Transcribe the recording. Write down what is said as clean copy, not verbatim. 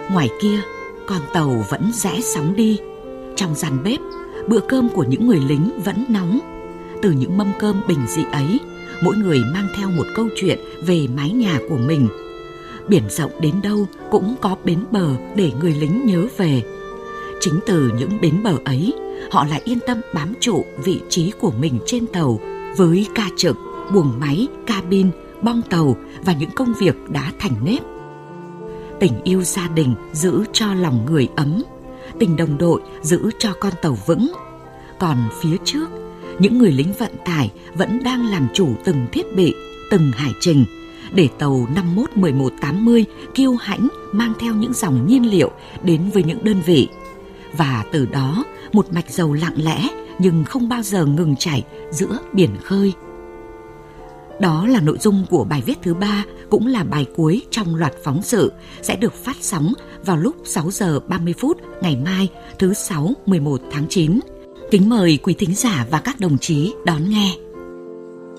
Ngoài kia, con tàu vẫn rẽ sóng đi. Trong gian bếp, bữa cơm của những người lính vẫn nóng. Từ những mâm cơm bình dị ấy, mỗi người mang theo một câu chuyện về mái nhà của mình. Biển rộng đến đâu cũng có bến bờ để người lính nhớ về. Chính từ những bến bờ ấy, họ lại yên tâm bám trụ vị trí của mình trên tàu với ca trực, buồng máy, cabin, bong tàu và những công việc đã thành nếp. Tình yêu gia đình giữ cho lòng người ấm, tình đồng đội giữ cho con tàu vững. Còn phía trước, những người lính vận tải vẫn đang làm chủ từng thiết bị, từng hải trình, để tàu 51-11-80 kiêu hãnh mang theo những dòng nhiên liệu đến với những đơn vị. Và từ đó, một mạch dầu lặng lẽ nhưng không bao giờ ngừng chảy giữa biển khơi. Đó là nội dung của bài viết thứ 3, cũng là bài cuối trong loạt phóng sự, sẽ được phát sóng vào lúc 6 giờ 30 phút ngày mai, thứ 6 11 tháng 9. Kính mời quý thính giả và các đồng chí đón nghe.